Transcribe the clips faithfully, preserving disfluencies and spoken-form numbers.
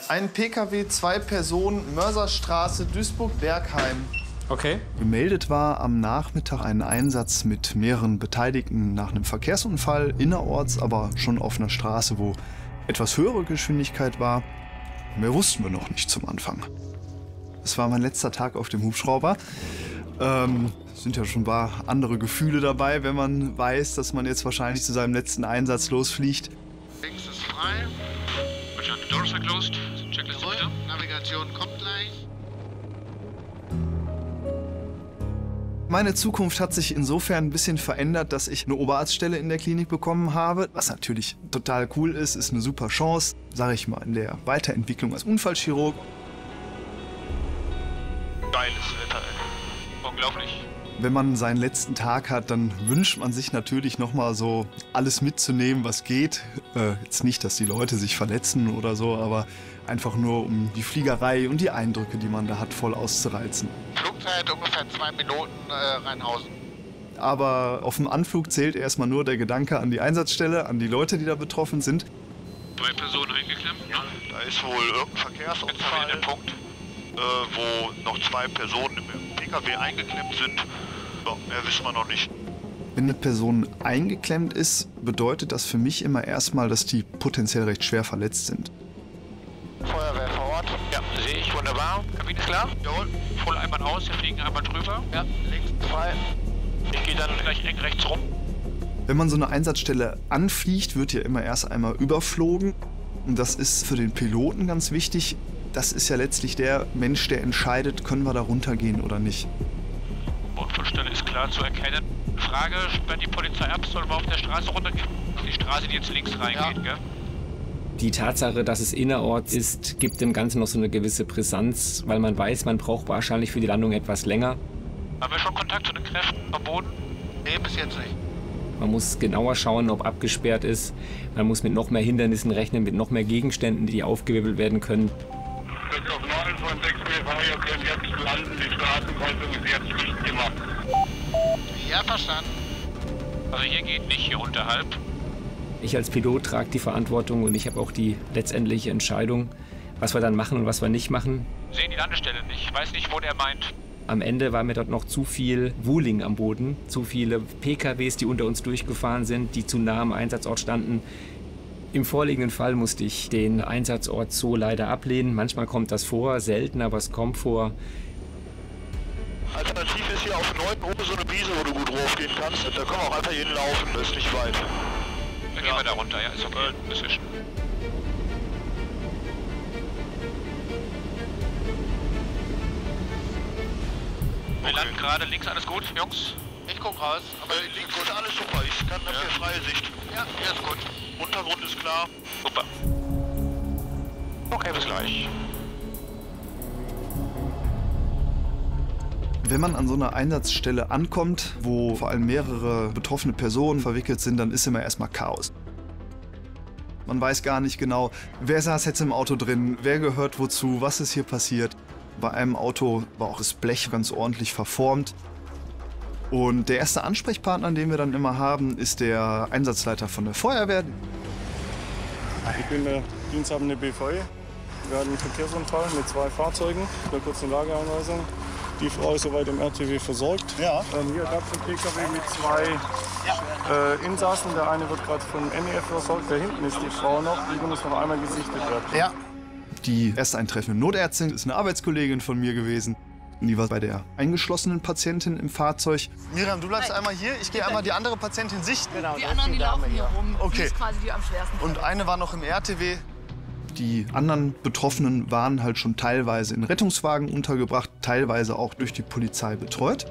Ein P K W, zwei Personen, Mörserstraße, Duisburg-Bergheim. Okay. Gemeldet war am Nachmittag ein Einsatz mit mehreren Beteiligten nach einem Verkehrsunfall, innerorts, aber schon auf einer Straße, wo etwas höhere Geschwindigkeit war. Mehr wussten wir noch nicht zum Anfang. Es war mein letzter Tag auf dem Hubschrauber. Ähm, es sind ja schon ein paar andere Gefühle dabei, wenn man weiß, dass man jetzt wahrscheinlich zu seinem letzten Einsatz losfliegt. Links ist frei. Verstanden. Doors are closed. Checkliste bitte. Navigation kommt gleich. Meine Zukunft hat sich insofern ein bisschen verändert, dass ich eine Oberarztstelle in der Klinik bekommen habe. Was natürlich total cool ist, ist eine super Chance, sage ich mal, in der Weiterentwicklung als Unfallchirurg. Geiles Wetter, ey. Unglaublich. Wenn man seinen letzten Tag hat, dann wünscht man sich natürlich noch mal so alles mitzunehmen, was geht. Äh, jetzt nicht, dass die Leute sich verletzen oder so, aber einfach nur, um die Fliegerei und die Eindrücke, die man da hat, voll auszureizen. Flugzeit ungefähr zwei Minuten äh, Rheinhausen. Aber auf dem Anflug zählt erstmal nur der Gedanke an die Einsatzstelle, an die Leute, die da betroffen sind. Drei Personen eingeklemmt, ja. Da ist wohl irgendein Verkehrsunfall, Jetzt Punkt. äh, wo noch zwei Personen im P K W eingeklemmt sind. Ja, mehr wissen wir noch nicht. Wenn eine Person eingeklemmt ist, bedeutet das für mich immer erstmal, dass die potenziell recht schwer verletzt sind. Feuerwehr vor Ort. Ja, sehe ich, wunderbar. Kabine ist klar? Jawohl. Voll einmal aus, wir fliegen einmal drüber. Ja, links frei. Ich gehe dann gleich eng rechts rum. Wenn man so eine Einsatzstelle anfliegt, wird ja immer erst einmal überflogen. Und das ist für den Piloten ganz wichtig. Das ist ja letztlich der Mensch, der entscheidet, können wir da runtergehen oder nicht. Unfallstelle ist klar zu erkennen. Frage, sperrt die Polizei ab, sollen wir auf der Straße runtergehen? Die Straße, die jetzt links reingeht, ja. Gell? Die Tatsache, dass es innerorts ist, gibt dem Ganzen noch so eine gewisse Brisanz, weil man weiß, man braucht wahrscheinlich für die Landung etwas länger. Haben wir schon Kontakt zu den Kräften am Boden? Nee, bis jetzt nicht. Man muss genauer schauen, ob abgesperrt ist. Man muss mit noch mehr Hindernissen rechnen, mit noch mehr Gegenständen, die aufgewirbelt werden können. Auf neun von sechs B V, ihr könnt jetzt landen, die Straßenkreuzung ist jetzt dicht gemacht. Ja, verstanden. Also hier geht nicht, hier unterhalb. Ich als Pilot trage die Verantwortung und ich habe auch die letztendliche Entscheidung, was wir dann machen und was wir nicht machen. Sehen die Landestelle nicht, ich weiß nicht, wo der meint. Am Ende war mir dort noch zu viel Wuling am Boden, zu viele P K Ws, die unter uns durchgefahren sind, die zu nah am Einsatzort standen. Im vorliegenden Fall musste ich den Einsatzort so leider ablehnen. Manchmal kommt das vor, selten, aber es kommt vor. Alternativ ist hier auf neun oben so eine Wiese, wo du gut raufgehen kannst. Da können wir auch einfach hinlaufen, das ist nicht weit. Dann gehen wir da runter, ja, ist okay. Inzwischen. Wir Okay. landen gerade links, alles gut, Jungs? Ich guck raus, aber Äh, links ist alles super, ich kann dafür Ja. freie Sicht. ja, hier ist gut. Untergrund ist klar. Super. Okay, bis gleich. Wenn man an so einer Einsatzstelle ankommt, wo vor allem mehrere betroffene Personen verwickelt sind, dann ist immer erstmal Chaos. Man weiß gar nicht genau, wer saß jetzt im Auto drin, wer gehört wozu, was ist hier passiert. Bei einem Auto war auch das Blech ganz ordentlich verformt. Und der erste Ansprechpartner, den wir dann immer haben, ist der Einsatzleiter von der Feuerwehr. Ich bin der diensthabende B V E. Wir hatten einen Verkehrsunfall mit zwei Fahrzeugen. Bei kurzen Lageanweisung. Die Frau ist soweit im R T W versorgt. Ja. Ähm, hier gab es einen P K W mit zwei äh, Insassen. Der eine wird gerade vom N E F versorgt. Da hinten ist die Frau noch. Die muss noch einmal gesichtet werden. Ja. Die erst eintreffende Notärztin ist eine Arbeitskollegin von mir gewesen. Die war bei der eingeschlossenen Patientin im Fahrzeug. Miriam, du bleibst einmal hier, ich gehe einmal die andere Patientin sichten. Genau, die anderen, die laufen hier rum. Okay. Die ist quasi die am schwersten. Und eine war noch im R T W. Die anderen Betroffenen waren halt schon teilweise in Rettungswagen untergebracht, teilweise auch durch die Polizei betreut.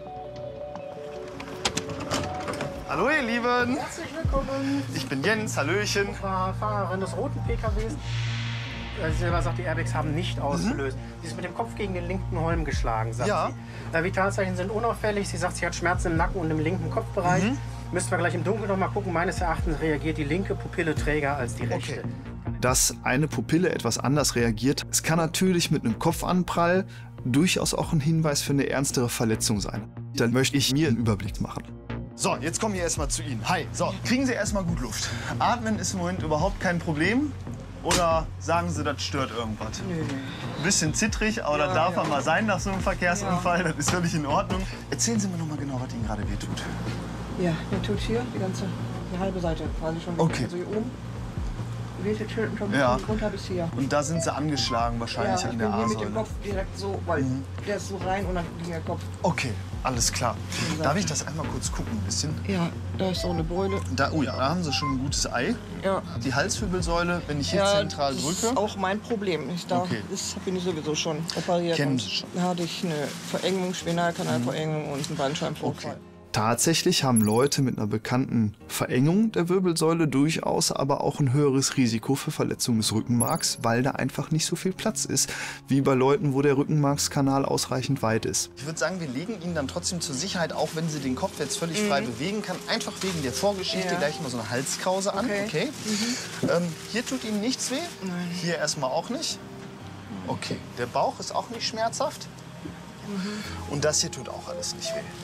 Hallo ihr Lieben, Herzlich willkommen, ich bin Jens, Hallöchen. Frau Fahrerin des roten P K Ws. Sie selber sagt, die Airbags haben nicht ausgelöst. Sie ist mit dem Kopf gegen den linken Holm geschlagen, sagt Ja. sie. Äh, Vitalzeichen sind unauffällig. Sie sagt, sie hat Schmerzen im Nacken und im linken Kopfbereich. Müssen wir gleich im Dunkeln noch mal gucken. Meines Erachtens reagiert die linke Pupille träger als die rechte. Okay. Dass eine Pupille etwas anders reagiert, es kann natürlich mit einem Kopfanprall durchaus auch ein Hinweis für eine ernstere Verletzung sein. Dann möchte ich mir einen Überblick machen. So, jetzt kommen wir erstmal zu Ihnen. Hi. So, kriegen Sie erstmal gut Luft. Atmen ist im Moment überhaupt kein Problem. Oder sagen Sie, das stört irgendwas? Nö, nö. Ein bisschen zittrig, aber Ja, das darf ja. man mal sein nach so einem Verkehrsunfall. Ja. Das ist völlig in Ordnung. Erzählen Sie mir noch mal genau, was Ihnen gerade wehtut. Ja, mir tut hier die ganze, die halbe Seite quasi schon weg. Okay. Also hier oben weht jetzt schon schon Ja. runter bis hier. Und da sind Sie angeschlagen wahrscheinlich ja, ich an bin der hier mit dem A-Säule. Kopf direkt so, weil Mhm. der ist so rein und dann ging der Kopf. Okay, alles klar. gesagt. Darf ich das einmal kurz gucken ein bisschen? Ja, da ist so eine Beule. Da, oh ja, da haben Sie schon ein gutes Ei. Ja. Die Halswirbelsäule, wenn ich hier Ja, zentral das drücke. ist auch mein Problem. Ich da Okay. das bin ich sowieso schon operiert. Kennen und Sie schon. Da hatte ich eine Verengung, Spinalkanalverengung und einen Bandscheibenvorfall. Tatsächlich haben Leute mit einer bekannten Verengung der Wirbelsäule durchaus aber auch ein höheres Risiko für Verletzung des Rückenmarks, weil da einfach nicht so viel Platz ist, wie bei Leuten, wo der Rückenmarkskanal ausreichend weit ist. Ich würde sagen, wir legen Ihnen dann trotzdem zur Sicherheit, auch wenn Sie den Kopf jetzt völlig frei bewegen kann, einfach wegen der Vorgeschichte Ja. gleich mal so eine Halskrause an. Okay. Okay. Ähm, hier tut Ihnen nichts weh? Nein. Hier erstmal auch nicht? Okay. Der Bauch ist auch nicht schmerzhaft? Und das hier tut auch alles nicht weh.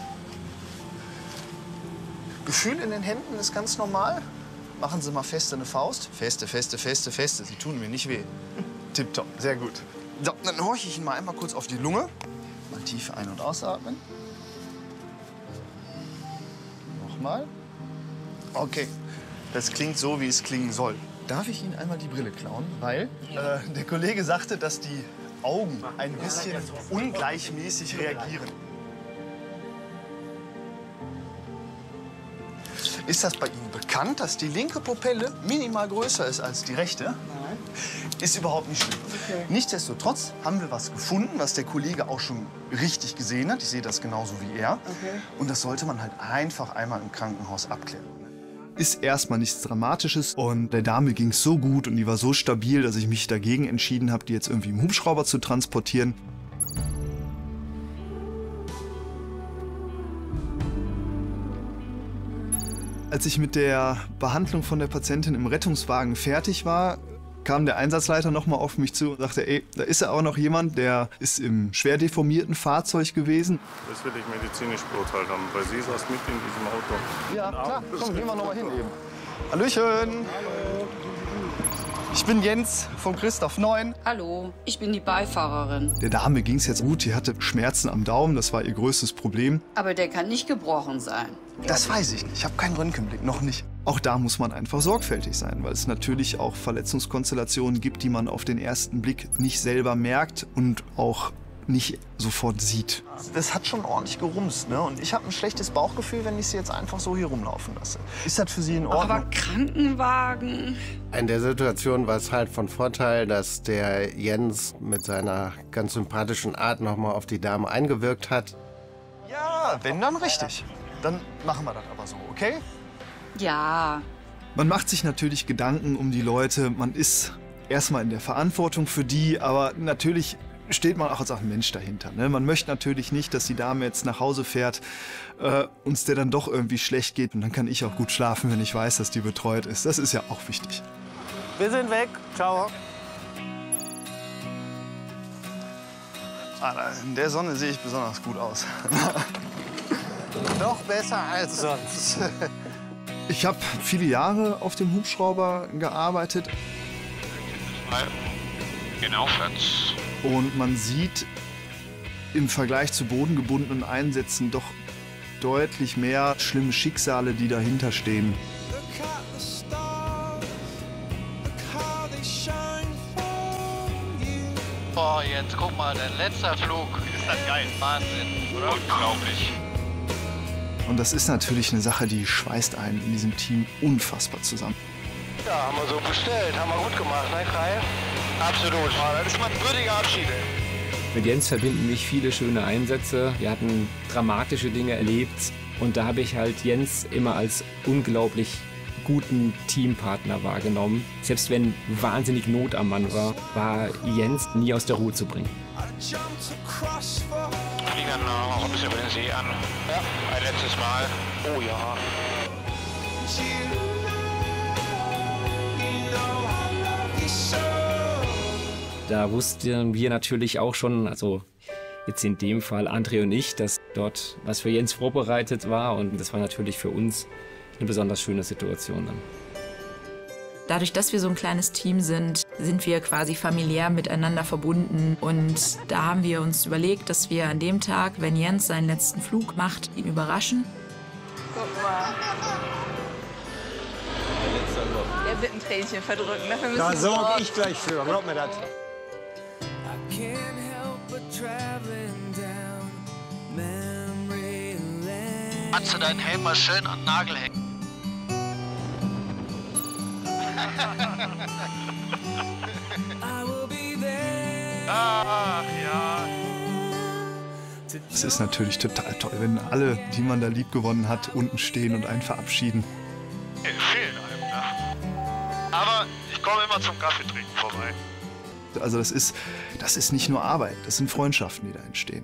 Gefühl in den Händen ist ganz normal. Machen Sie mal feste eine Faust. Feste, feste, feste, feste. Sie tun mir nicht weh. Tipptopp, sehr gut. So, dann horche ich Ihnen mal einmal kurz auf die Lunge. Mal tief ein- und ausatmen. Nochmal. Okay, das klingt so, wie es klingen soll. Darf ich Ihnen einmal die Brille klauen? Weil äh, der Kollege sagte, dass die Augen ein bisschen ungleichmäßig reagieren. Ist das bei Ihnen bekannt, dass die linke Pupille minimal größer ist als die rechte? Nein. Ist überhaupt nicht schlimm. Okay. Nichtsdestotrotz haben wir was gefunden, was der Kollege auch schon richtig gesehen hat. Ich sehe das genauso wie er. Okay. Und das sollte man halt einfach einmal im Krankenhaus abklären. Ist erstmal nichts Dramatisches und der Dame ging es so gut und die war so stabil, dass ich mich dagegen entschieden habe, die jetzt irgendwie im Hubschrauber zu transportieren. Als ich mit der Behandlung von der Patientin im Rettungswagen fertig war, kam der Einsatzleiter noch mal auf mich zu und sagte, ey, da ist ja auch noch jemand, der ist im schwer deformierten Fahrzeug gewesen. Das will ich medizinisch beurteilt haben, weil sie saß mit in diesem Auto. Ja, klar. Komm, gehen wir noch mal hin eben. Hallöchen. Ich bin Jens von Christoph Neun. Hallo, ich bin die Beifahrerin. Der Dame ging es jetzt gut, die hatte Schmerzen am Daumen, das war ihr größtes Problem. Aber der kann nicht gebrochen sein. Das weiß ich nicht. Ich habe keinen Röntgenblick, noch nicht. Auch da muss man einfach sorgfältig sein, weil es natürlich auch Verletzungskonstellationen gibt, die man auf den ersten Blick nicht selber merkt und auch nicht sofort sieht. Das hat schon ordentlich gerumst, ne? Und ich habe ein schlechtes Bauchgefühl, wenn ich sie jetzt einfach so hier rumlaufen lasse. Ist das für Sie in Ordnung? Aber Krankenwagen? In der Situation war es halt von Vorteil, dass der Jens mit seiner ganz sympathischen Art noch mal auf die Dame eingewirkt hat. Ja, wenn dann richtig. Dann machen wir das aber so, okay? Ja. Man macht sich natürlich Gedanken um die Leute, man ist erstmal in der Verantwortung für die, aber natürlich steht man auch als ein Mensch dahinter. Ne? Man möchte natürlich nicht, dass die Dame jetzt nach Hause fährt, äh, uns der dann doch irgendwie schlecht geht. Und dann kann ich auch gut schlafen, wenn ich weiß, dass die betreut ist. Das ist ja auch wichtig. Wir sind weg. Ciao. Ah, in der Sonne sehe ich besonders gut aus. Noch besser als sonst. Ich habe viele Jahre auf dem Hubschrauber gearbeitet. Genau, Fritz. Und man sieht im Vergleich zu bodengebundenen Einsätzen doch deutlich mehr schlimme Schicksale, die dahinter stehen. Boah, jetzt guck mal, der letzte Flug. Ist das geil? Wahnsinn, oder? Unglaublich. Und das ist natürlich eine Sache, die schweißt einen in diesem Team unfassbar zusammen. Ja, haben wir so bestellt. Haben wir gut gemacht, ne, Kai? Absolut. Das ist mal ein würdiger Abschied, ey. Mit Jens verbinden mich viele schöne Einsätze. Wir hatten dramatische Dinge erlebt. Und da habe ich halt Jens immer als unglaublich guten Teampartner wahrgenommen. Selbst wenn wahnsinnig Not am Mann war, war Jens nie aus der Ruhe zu bringen. Fliegen dann auch ein bisschen über den See an. Ja, ein letztes Mal. Oh ja. Da wussten wir natürlich auch schon, also jetzt in dem Fall André und ich, dass dort was für Jens vorbereitet war. Und das war natürlich für uns eine besonders schöne Situation dann. Dadurch, dass wir so ein kleines Team sind, sind wir quasi familiär miteinander verbunden. Und da haben wir uns überlegt, dass wir an dem Tag, wenn Jens seinen letzten Flug macht, ihn überraschen. Guck mal. Der wird ein Tränchen verdrücken. Dafür müssen Da wir sorge ich gleich für, glaub mir das. Kannst du deinen Helm mal schön an den Nagel hängen? Ach ja. Es ist natürlich total toll, wenn alle, die man da lieb gewonnen hat, unten stehen und einen verabschieden. Die fehlen einem, ne? Aber ich komme immer zum Kaffeetrinken vorbei. Also das ist, das ist nicht nur Arbeit, das sind Freundschaften, die da entstehen.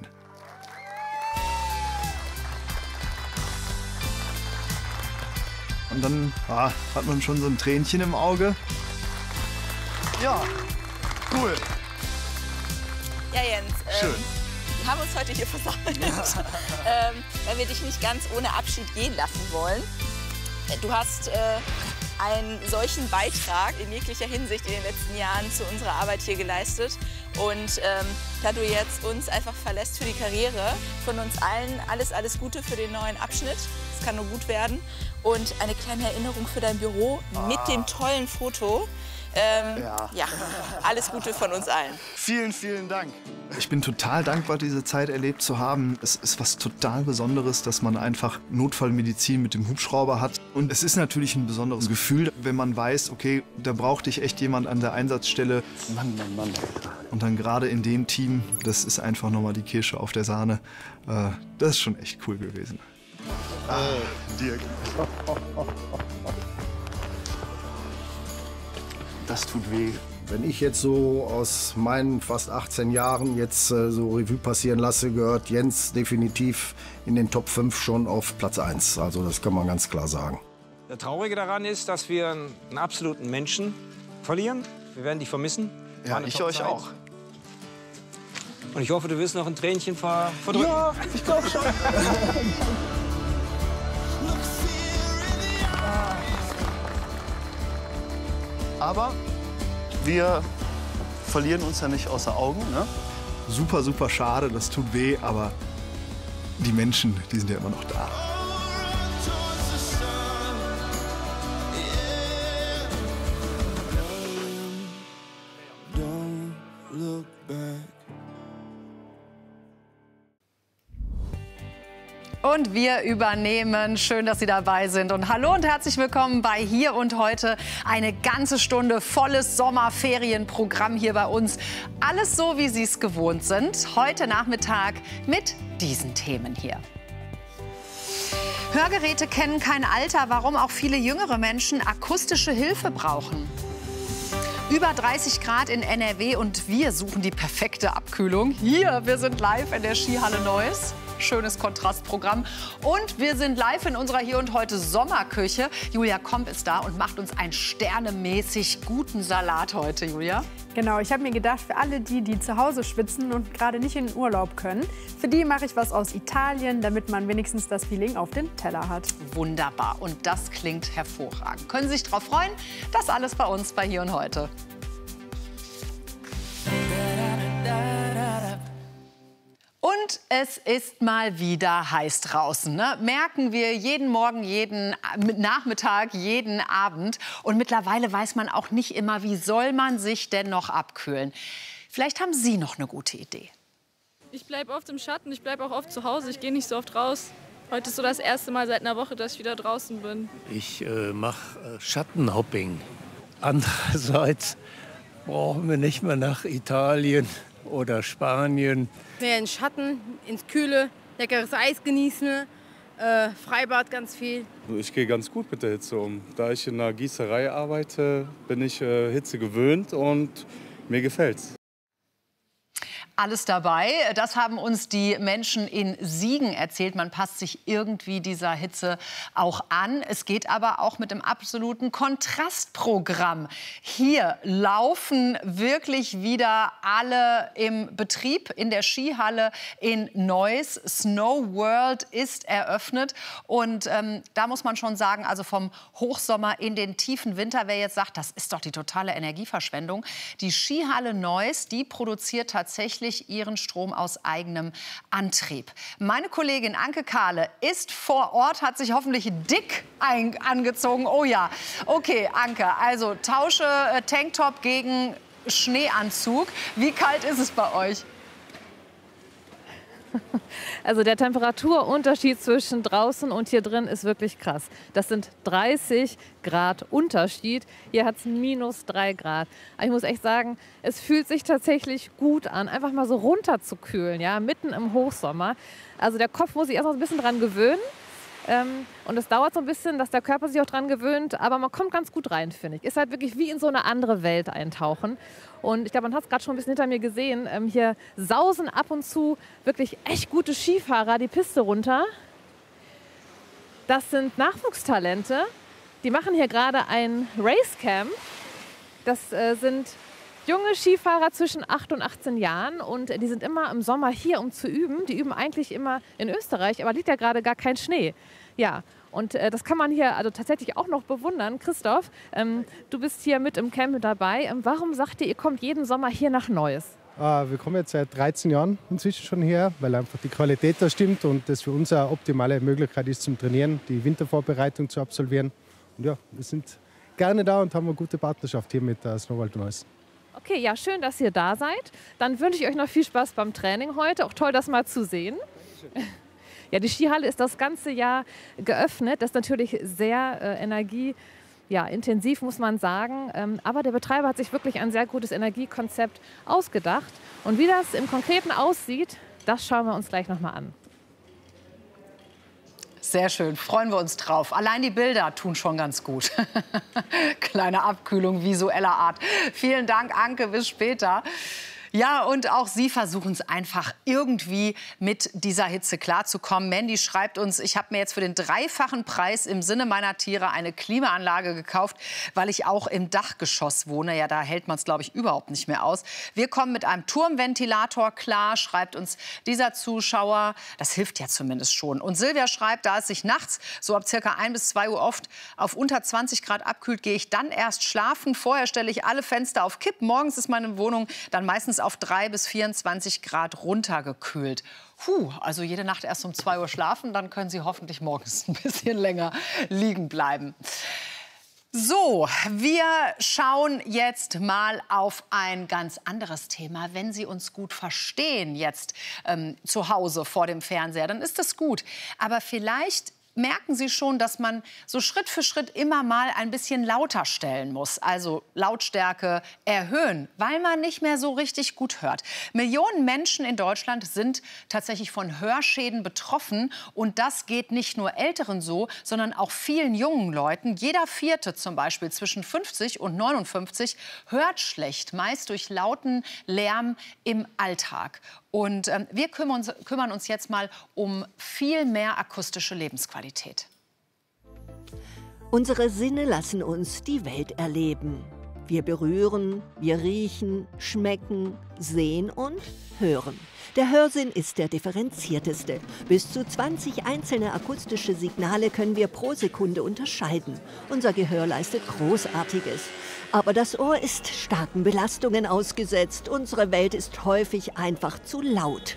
Und dann ah, hat man schon so ein Tränchen im Auge. Ja, cool. Ja, Jens. Schön. Ähm, wir haben uns heute hier versammelt, ähm, weil wir dich nicht ganz ohne Abschied gehen lassen wollen. Du hast äh, einen solchen Beitrag in jeglicher Hinsicht in den letzten Jahren zu unserer Arbeit hier geleistet. Und ähm, da du jetzt uns einfach verlässt für die Karriere, von uns allen alles, alles Gute für den neuen Abschnitt. Es kann nur gut werden. Und eine kleine Erinnerung für dein Büro ah. mit dem tollen Foto. Ähm, ja. ja, alles Gute von uns allen. Vielen, vielen Dank. Ich bin total dankbar, diese Zeit erlebt zu haben. Es ist was total Besonderes, dass man einfach Notfallmedizin mit dem Hubschrauber hat. Und es ist natürlich ein besonderes Gefühl, wenn man weiß, okay, da braucht dich echt jemand an der Einsatzstelle. Mann, Mann, Mann. Und dann gerade in dem Team, das ist einfach nochmal die Kirsche auf der Sahne. Äh, das ist schon echt cool gewesen. Ah, Dirk. Das tut weh. Wenn ich jetzt so aus meinen fast achtzehn Jahren jetzt äh, so Revue passieren lasse, gehört Jens definitiv in den Top fünf schon auf Platz eins. Also das kann man ganz klar sagen. Das Traurige daran ist, dass wir einen absoluten Menschen verlieren. Wir werden dich vermissen. Ja, ich euch auch. Und ich hoffe, du wirst noch ein Tränchen ver verdrücken. Ja, ich glaube schon. Aber wir verlieren uns ja nicht außer Augen, ne? Super, super schade, das tut weh, aber die Menschen, die sind ja immer noch da. Und wir übernehmen. Schön, dass Sie dabei sind. Und hallo und herzlich willkommen bei Hier und Heute. Eine ganze Stunde volles Sommerferienprogramm hier bei uns. Alles so, wie Sie es gewohnt sind. Heute Nachmittag mit diesen Themen hier. Hörgeräte kennen kein Alter, warum auch viele jüngere Menschen akustische Hilfe brauchen. Über dreißig Grad in N R W und wir suchen die perfekte Abkühlung. Hier, wir sind live in der Skihalle Neuss. Schönes Kontrastprogramm. Und wir sind live in unserer Hier und Heute Sommerküche. Julia Komp ist da und macht uns einen sternemäßig guten Salat heute, Julia. Genau, ich habe mir gedacht, für alle die, die zu Hause schwitzen und gerade nicht in den Urlaub können, für die mache ich was aus Italien, damit man wenigstens das Feeling auf den Teller hat. Wunderbar. Und das klingt hervorragend. Können Sie sich darauf freuen? Das alles bei uns bei Hier und Heute. Und es ist mal wieder heiß draußen. Ne? Merken wir jeden Morgen, jeden Nachmittag, jeden Abend. Und mittlerweile weiß man auch nicht immer, wie soll man sich denn noch abkühlen. Vielleicht haben Sie noch eine gute Idee. Ich bleibe oft im Schatten, ich bleibe auch oft zu Hause. Ich gehe nicht so oft raus. Heute ist so das erste Mal seit einer Woche, dass ich wieder draußen bin. Ich äh, mache äh, Schattenhopping. Andererseits brauchen wir nicht mehr nach Italien oder Spanien. Mehr in Schatten, ins Kühle, leckeres Eis genießen, äh, Freibad ganz viel. Ich gehe ganz gut mit der Hitze um. Da ich in einer Gießerei arbeite, bin ich äh, Hitze gewöhnt und mir gefällt's. alles dabei. Das haben uns die Menschen in Siegen erzählt. Man passt sich irgendwie dieser Hitze auch an. Es geht aber auch mit dem absoluten Kontrastprogramm. Hier laufen wirklich wieder alle im Betrieb in der Skihalle in Neuss. Snow World ist eröffnet. Und ähm, da muss man schon sagen, also vom Hochsommer in den tiefen Winter, wer jetzt sagt, das ist doch die totale Energieverschwendung. Die Skihalle Neuss, die produziert tatsächlich ihren Strom aus eigenem Antrieb. Meine Kollegin Anke Kahle ist vor Ort, hat sich hoffentlich dick ein angezogen. Oh ja, okay, Anke, also tausche äh, Tanktop gegen Schneeanzug. Wie kalt ist es bei euch? Also der Temperaturunterschied zwischen draußen und hier drin ist wirklich krass. Das sind dreißig Grad Unterschied. Hier hat es minus drei Grad. Aber ich muss echt sagen, es fühlt sich tatsächlich gut an, einfach mal so runterzukühlen, ja, mitten im Hochsommer. Also der Kopf muss sich erst noch ein bisschen dran gewöhnen. Ähm, und es dauert so ein bisschen, dass der Körper sich auch dran gewöhnt. Aber man kommt ganz gut rein, finde ich. Ist halt wirklich wie in so eine andere Welt eintauchen. Und ich glaube, man hat es gerade schon ein bisschen hinter mir gesehen. Ähm, hier sausen ab und zu wirklich echt gute Skifahrer die Piste runter. Das sind Nachwuchstalente. Die machen hier gerade ein Racecamp. Das äh, sind junge Skifahrer zwischen acht und achtzehn Jahren. Und die sind immer im Sommer hier, um zu üben. Die üben eigentlich immer in Österreich, aber liegt ja gerade gar kein Schnee. Ja. Und äh, das kann man hier also tatsächlich auch noch bewundern. Christoph, ähm, du bist hier mit im Camp mit dabei. Ähm, warum sagt ihr, ihr kommt jeden Sommer hier nach Neuss? Äh, wir kommen jetzt seit dreizehn Jahren inzwischen schon her, weil einfach die Qualität da stimmt und das für uns eine optimale Möglichkeit ist zum Trainieren, die Wintervorbereitung zu absolvieren. Und ja, wir sind gerne da und haben eine gute Partnerschaft hier mit der Snow World Neuss. Okay, ja, schön, dass ihr da seid. Dann wünsche ich euch noch viel Spaß beim Training heute. Auch toll, das mal zu sehen. Ja, die Skihalle ist das ganze Jahr geöffnet. Das ist natürlich sehr äh, energie, ja, intensiv, muss man sagen. Ähm, aber der Betreiber hat sich wirklich ein sehr gutes Energiekonzept ausgedacht. Und wie das im Konkreten aussieht, das schauen wir uns gleich noch mal an. Sehr schön, freuen wir uns drauf. Allein die Bilder tun schon ganz gut. Kleine Abkühlung visueller Art. Vielen Dank, Anke, bis später. Ja, und auch Sie versuchen es einfach irgendwie mit dieser Hitze klarzukommen. Mandy schreibt uns, ich habe mir jetzt für den dreifachen Preis im Sinne meiner Tiere eine Klimaanlage gekauft, weil ich auch im Dachgeschoss wohne. Ja, da hält man es, glaube ich, überhaupt nicht mehr aus. Wir kommen mit einem Turmventilator klar, schreibt uns dieser Zuschauer. Das hilft ja zumindest schon. Und Silvia schreibt, da es sich nachts so ab circa ein bis zwei Uhr oft auf unter zwanzig Grad abkühlt, gehe ich dann erst schlafen. Vorher stelle ich alle Fenster auf Kipp. Morgens ist meine Wohnung dann meistens auf drei bis vierundzwanzig Grad runtergekühlt. Puh, also jede Nacht erst um zwei Uhr schlafen, dann können Sie hoffentlich morgens ein bisschen länger liegen bleiben. So, wir schauen jetzt mal auf ein ganz anderes Thema. Wenn Sie uns gut verstehen jetzt ähm, zu Hause vor dem Fernseher, dann ist das gut. Aber vielleicht merken Sie schon, dass man so Schritt für Schritt immer mal ein bisschen lauter stellen muss. Also Lautstärke erhöhen, weil man nicht mehr so richtig gut hört. Millionen Menschen in Deutschland sind tatsächlich von Hörschäden betroffen. Und das geht nicht nur Älteren so, sondern auch vielen jungen Leuten. Jeder Vierte zum Beispiel zwischen fünfzig und neunundfünfzig hört schlecht, meist durch lauten Lärm im Alltag. Und ähm, wir kümmern uns, kümmern uns jetzt mal um viel mehr akustische Lebensqualität. Unsere Sinne lassen uns die Welt erleben. Wir berühren, wir riechen, schmecken, sehen und hören. Der Hörsinn ist der differenzierteste. Bis zu zwanzig einzelne akustische Signale können wir pro Sekunde unterscheiden. Unser Gehör leistet Großartiges. Aber das Ohr ist starken Belastungen ausgesetzt. Unsere Welt ist häufig einfach zu laut.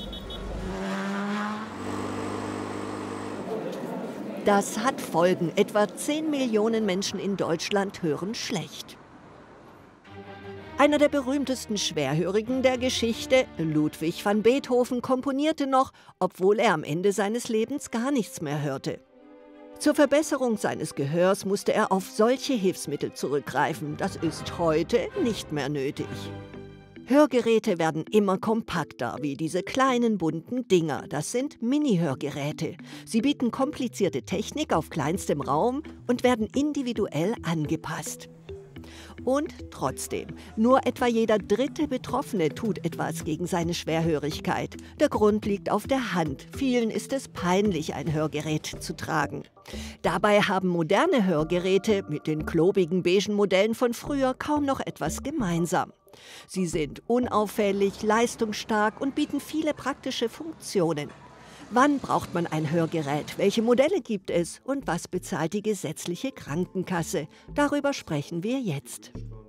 Das hat Folgen. Etwa zehn Millionen Menschen in Deutschland hören schlecht. Einer der berühmtesten Schwerhörigen der Geschichte, Ludwig van Beethoven, komponierte noch, obwohl er am Ende seines Lebens gar nichts mehr hörte. Zur Verbesserung seines Gehörs musste er auf solche Hilfsmittel zurückgreifen. Das ist heute nicht mehr nötig. Hörgeräte werden immer kompakter, wie diese kleinen bunten Dinger. Das sind Mini-Hörgeräte. Sie bieten komplizierte Technik auf kleinstem Raum und werden individuell angepasst. Und trotzdem, nur etwa jeder dritte Betroffene tut etwas gegen seine Schwerhörigkeit. Der Grund liegt auf der Hand. Vielen ist es peinlich, ein Hörgerät zu tragen. Dabei haben moderne Hörgeräte mit den klobigen beigen Modellen von früher kaum noch etwas gemeinsam. Sie sind unauffällig, leistungsstark und bieten viele praktische Funktionen. Wann braucht man ein Hörgerät? Welche Modelle gibt es? Und was bezahlt die gesetzliche Krankenkasse? Darüber sprechen wir jetzt.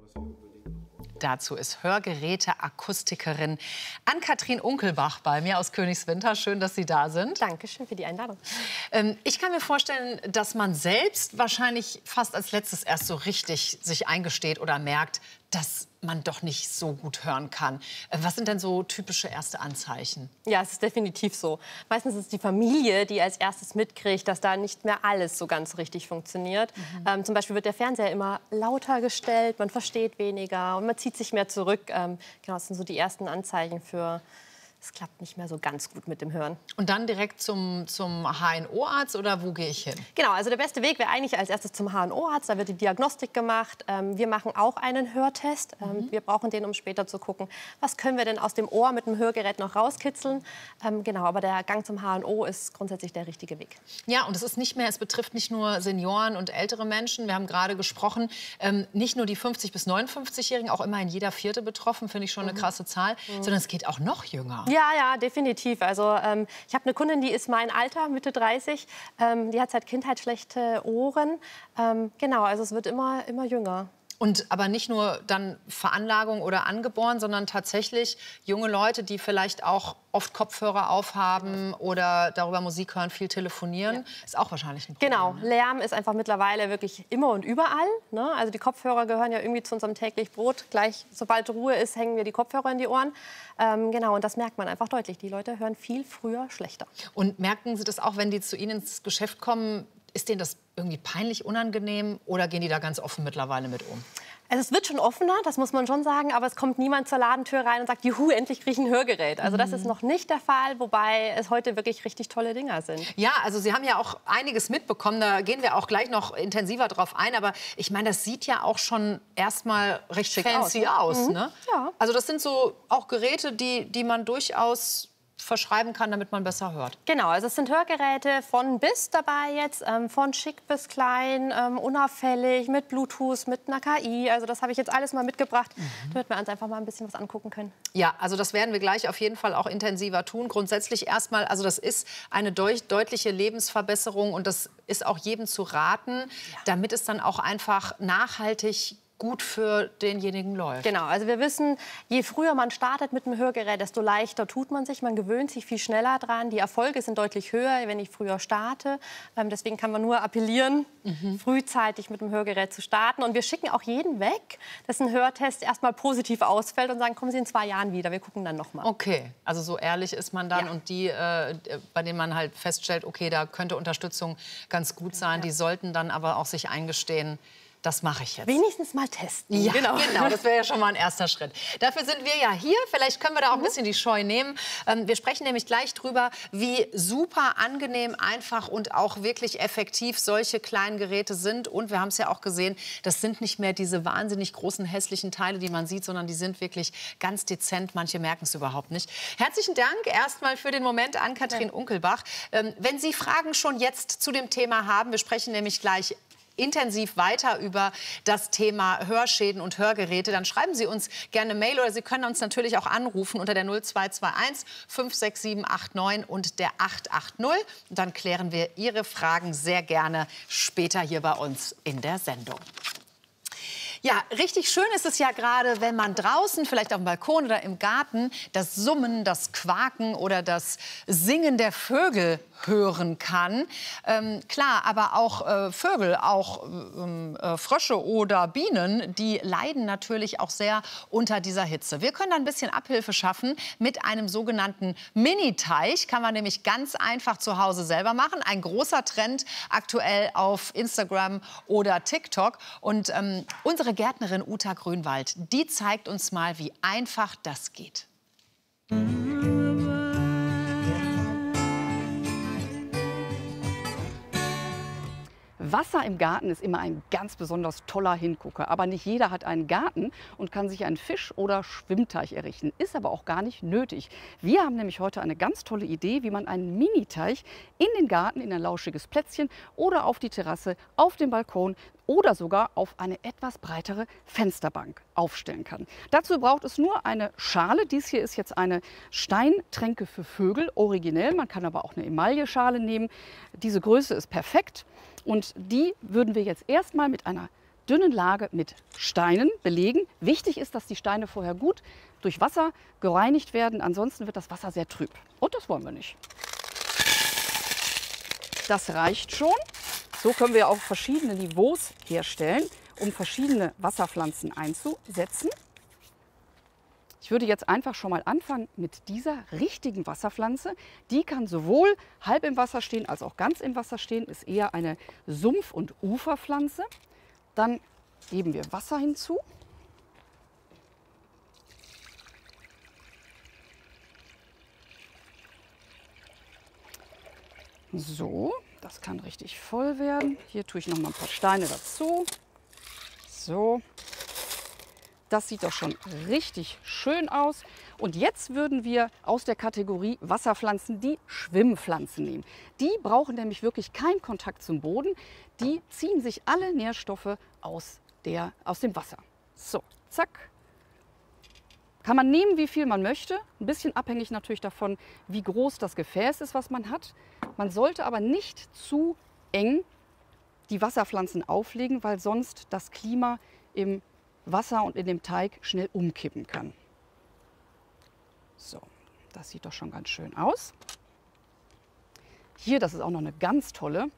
Dazu ist Hörgeräte-Akustikerin Ann-Kathrin Unkelbach bei mir aus Königswinter. Schön, dass Sie da sind. Dankeschön für die Einladung. Ähm, ich kann mir vorstellen, dass man selbst wahrscheinlich fast als letztes erst so richtig sich eingesteht oder merkt, dass man doch nicht so gut hören kann. Äh, was sind denn so typische erste Anzeichen? Ja, es ist definitiv so. Meistens ist es die Familie, die als erstes mitkriegt, dass da nicht mehr alles so ganz richtig funktioniert. Mhm. Ähm, zum Beispiel wird der Fernseher immer lauter gestellt, man versteht weniger und man zieht sich mehr zurück. Ähm, genau, das sind so die ersten Anzeichen für... Es klappt nicht mehr so ganz gut mit dem Hören. Und dann direkt zum, zum H N O-Arzt oder wo gehe ich hin? Genau, also der beste Weg wäre eigentlich als erstes zum H N O-Arzt. Da wird die Diagnostik gemacht. Ähm, wir machen auch einen Hörtest. Ähm, mhm. Wir brauchen den, um später zu gucken, was können wir denn aus dem Ohr mit dem Hörgerät noch rauskitzeln. Ähm, genau, aber der Gang zum H N O ist grundsätzlich der richtige Weg. Ja, und es ist nicht mehr, es betrifft nicht nur Senioren und ältere Menschen. Wir haben gerade gesprochen, ähm, nicht nur die fünfzig- bis neunundfünfzigjährigen, auch immerhin jeder Vierte betroffen, finde ich schon eine mhm. krasse Zahl, mhm. sondern es geht auch noch jünger. Ja, ja, definitiv. Also ähm, ich habe eine Kundin, die ist mein Alter, Mitte dreißig. Ähm, die hat seit Kindheit schlechte Ohren. Ähm, genau, also es wird immer, immer jünger. Und aber nicht nur dann Veranlagung oder angeboren, sondern tatsächlich junge Leute, die vielleicht auch oft Kopfhörer aufhaben oder darüber Musik hören, viel telefonieren, ja. ist auch wahrscheinlich ein Problem. Genau, Lärm ist einfach mittlerweile wirklich immer und überall. Ne? Also die Kopfhörer gehören ja irgendwie zu unserem täglichen Brot. Gleich, sobald Ruhe ist, hängen wir die Kopfhörer in die Ohren. Ähm, genau, und das merkt man einfach deutlich. Die Leute hören viel früher schlechter. Und merken Sie das auch, wenn die zu Ihnen ins Geschäft kommen? Ist denen das irgendwie peinlich, unangenehm oder gehen die da ganz offen mittlerweile mit um? Also es wird schon offener, das muss man schon sagen, aber es kommt niemand zur Ladentür rein und sagt, juhu, endlich kriege ich ein Hörgerät. Also das ist noch nicht der Fall, wobei es heute wirklich richtig tolle Dinger sind. Ja, also Sie haben ja auch einiges mitbekommen, da gehen wir auch gleich noch intensiver drauf ein, aber ich meine, das sieht ja auch schon erstmal recht Schick fancy aus. aus, ne? Ne? Ja. Also das sind so auch Geräte, die, die man durchaus verschreiben kann, damit man besser hört. Genau, also es sind Hörgeräte von bis dabei jetzt, ähm, von schick bis klein, ähm, unauffällig, mit Bluetooth, mit einer K I. Also das habe ich jetzt alles mal mitgebracht, mhm. damit wir uns einfach mal ein bisschen was angucken können. Ja, also das werden wir gleich auf jeden Fall auch intensiver tun. Grundsätzlich erstmal, also das ist eine deut deutliche Lebensverbesserung und das ist auch jedem zu raten, ja. damit es dann auch einfach nachhaltig gut für denjenigen läuft. Genau, also wir wissen, je früher man startet mit dem Hörgerät, desto leichter tut man sich. Man gewöhnt sich viel schneller dran. Die Erfolge sind deutlich höher, wenn ich früher starte. Ähm, deswegen kann man nur appellieren, mhm. frühzeitig mit dem Hörgerät zu starten. Und wir schicken auch jeden weg, dessen Hörtest erstmal positiv ausfällt und sagen, kommen Sie in zwei Jahren wieder, wir gucken dann noch mal. Okay, also so ehrlich ist man dann ja. und die, äh, bei denen man halt feststellt, okay, da könnte Unterstützung ganz gut sein, ja. die sollten dann aber auch sich eingestehen, das mache ich jetzt. Wenigstens mal testen. Ja, genau. genau das wäre ja schon mal ein erster Schritt. Dafür sind wir ja hier. Vielleicht können wir da auch ein bisschen die Scheu nehmen. Ähm, wir sprechen nämlich gleich drüber, wie super angenehm, einfach und auch wirklich effektiv solche kleinen Geräte sind. Und wir haben es ja auch gesehen, das sind nicht mehr diese wahnsinnig großen, hässlichen Teile, die man sieht, sondern die sind wirklich ganz dezent. Manche merken es überhaupt nicht. Herzlichen Dank erstmal für den Moment an Ann-Kathrin ja. Unkelbach. Ähm, wenn Sie Fragen schon jetzt zu dem Thema haben, wir sprechen nämlich gleich intensiv weiter über das Thema Hörschäden und Hörgeräte, dann schreiben Sie uns gerne Mail oder Sie können uns natürlich auch anrufen unter der null zwei zwei eins fünf sechs sieben acht neun und der acht acht null. Und dann klären wir Ihre Fragen sehr gerne später hier bei uns in der Sendung. Ja, richtig schön ist es ja gerade, wenn man draußen, vielleicht auf dem Balkon oder im Garten, das Summen, das Quaken oder das Singen der Vögel hören kann. Ähm, klar, aber auch äh, Vögel, auch ähm, äh, Frösche oder Bienen, die leiden natürlich auch sehr unter dieser Hitze. Wir können da ein bisschen Abhilfe schaffen mit einem sogenannten Mini-Teich. Kann man nämlich ganz einfach zu Hause selber machen. Ein großer Trend aktuell auf Instagram oder TikTok. Und ähm, unsere Gärtnerin Uta Grünwald, die zeigt uns mal, wie einfach das geht. Wasser im Garten ist immer ein ganz besonders toller Hingucker. Aber nicht jeder hat einen Garten und kann sich einen Fisch- oder Schwimmteich errichten. Ist aber auch gar nicht nötig. Wir haben nämlich heute eine ganz tolle Idee, wie man einen Miniteich in den Garten, in ein lauschiges Plätzchen oder auf die Terrasse, auf den Balkon oder sogar auf eine etwas breitere Fensterbank aufstellen kann. Dazu braucht es nur eine Schale. Dies hier ist jetzt eine Steintränke für Vögel, originell. Man kann aber auch eine Emailleschale nehmen. Diese Größe ist perfekt und die würden wir jetzt erstmal mit einer dünnen Lage mit Steinen belegen. Wichtig ist, dass die Steine vorher gut durch Wasser gereinigt werden, ansonsten wird das Wasser sehr trüb. Und das wollen wir nicht. Das reicht schon. So können wir auch verschiedene Niveaus herstellen, um verschiedene Wasserpflanzen einzusetzen. Ich würde jetzt einfach schon mal anfangen mit dieser richtigen Wasserpflanze. Die kann sowohl halb im Wasser stehen als auch ganz im Wasser stehen, ist eher eine Sumpf- und Uferpflanze. Dann geben wir Wasser hinzu. So, das kann richtig voll werden. Hier tue ich noch mal ein paar Steine dazu. So, das sieht doch schon richtig schön aus. Und jetzt würden wir aus der Kategorie Wasserpflanzen die Schwimmpflanzen nehmen. Die brauchen nämlich wirklich keinen Kontakt zum Boden. Die ziehen sich alle Nährstoffe aus, der, aus dem Wasser. So, zack. Kann man nehmen, wie viel man möchte. Ein bisschen abhängig natürlich davon, wie groß das Gefäß ist, was man hat. Man sollte aber nicht zu eng die Wasserpflanzen auflegen, weil sonst das Klima im Wasser und in dem Teig schnell umkippen kann. So, das sieht doch schon ganz schön aus. Hier, das ist auch noch eine ganz tolle.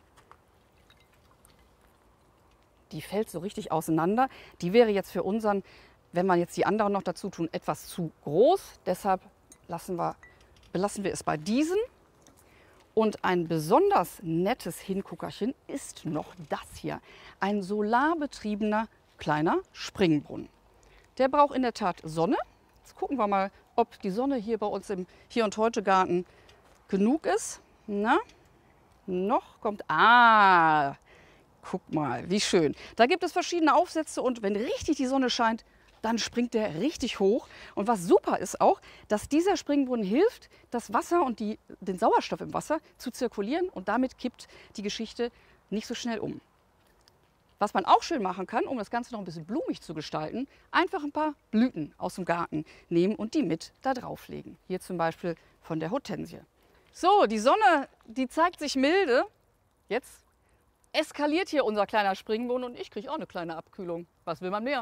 Die fällt so richtig auseinander. Die wäre jetzt für unseren, wenn wir jetzt die anderen noch dazu tun, etwas zu groß. Deshalb lassen wir, belassen wir es bei diesen. Und ein besonders nettes Hinguckerchen ist noch das hier. Ein solarbetriebener kleiner Springbrunnen. Der braucht in der Tat Sonne. Jetzt gucken wir mal, ob die Sonne hier bei uns im Hier und Heute Garten genug ist. Na, noch kommt, ah, guck mal, wie schön. Da gibt es verschiedene Aufsätze und wenn richtig die Sonne scheint, dann springt der richtig hoch. Und was super ist auch, dass dieser Springbrunnen hilft, das Wasser und die, den Sauerstoff im Wasser zu zirkulieren und damit kippt die Geschichte nicht so schnell um. Was man auch schön machen kann, um das Ganze noch ein bisschen blumig zu gestalten, einfach ein paar Blüten aus dem Garten nehmen und die mit da drauflegen. Hier zum Beispiel von der Hortensie. So, die Sonne, die zeigt sich milde. Jetzt eskaliert hier unser kleiner Springbrunnen und ich kriege auch eine kleine Abkühlung. Was will man mehr?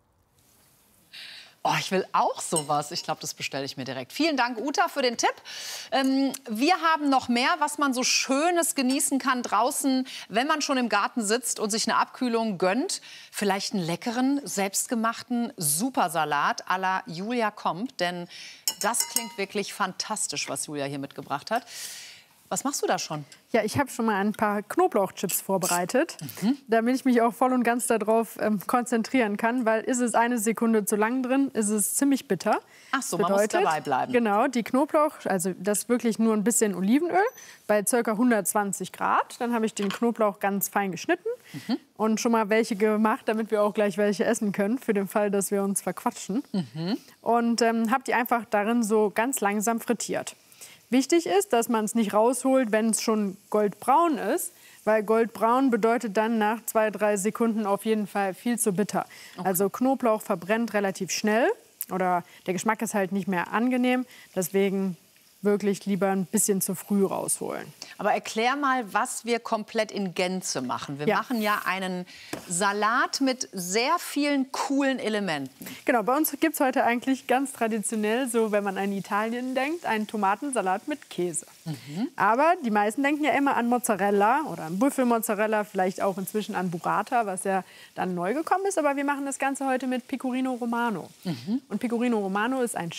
Oh, ich will auch sowas. Ich glaube, das bestelle ich mir direkt. Vielen Dank, Uta, für den Tipp. Ähm, wir haben noch mehr, was man so Schönes genießen kann draußen, wenn man schon im Garten sitzt und sich eine Abkühlung gönnt. Vielleicht einen leckeren, selbstgemachten Supersalat à la Julia kommt. Denn das klingt wirklich fantastisch, was Julia hier mitgebracht hat. Was machst du da schon? Ja, ich habe schon mal ein paar Knoblauchchips vorbereitet, mhm. damit ich mich auch voll und ganz darauf ähm, konzentrieren kann, weil ist es eine Sekunde zu lang drin, ist es ziemlich bitter. Ach so, man muss dabei bleiben. Genau, die Knoblauch, also das ist wirklich nur ein bisschen Olivenöl bei ca. hundertzwanzig Grad. Dann habe ich den Knoblauch ganz fein geschnitten mhm. und schon mal welche gemacht, damit wir auch gleich welche essen können, für den Fall, dass wir uns verquatschen. Mhm. Und ähm, habe die einfach darin so ganz langsam frittiert. Wichtig ist, dass man es nicht rausholt, wenn es schon goldbraun ist, weil goldbraun bedeutet dann nach zwei, drei Sekunden auf jeden Fall viel zu bitter. Okay. Also Knoblauch verbrennt relativ schnell oder der Geschmack ist halt nicht mehr angenehm. Deswegen wirklich lieber ein bisschen zu früh rausholen. Aber erklär mal, was wir komplett in Gänze machen. Wir ja. machen ja einen Salat mit sehr vielen coolen Elementen. Genau, bei uns gibt es heute eigentlich ganz traditionell, so wenn man an Italien denkt, einen Tomatensalat mit Käse. Mhm. Aber die meisten denken ja immer an Mozzarella oder an Büffelmozzarella, vielleicht auch inzwischen an Burrata, was ja dann neu gekommen ist. Aber wir machen das Ganze heute mit Pecorino Romano. Mhm. Und Pecorino Romano ist ein